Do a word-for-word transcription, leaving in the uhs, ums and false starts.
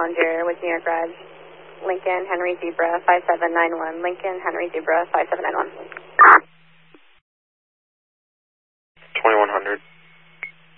Challenger with New York Red. Lincoln Henry Zebra five seven nine one. Lincoln Henry Zebra five seven nine one.